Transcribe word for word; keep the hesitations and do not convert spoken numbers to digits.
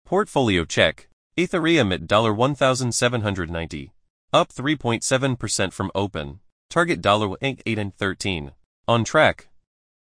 Portfolio check. Ethereum at one thousand seven hundred ninety dollars. Up three point seven percent from open. Target eight eight thirteen. On track.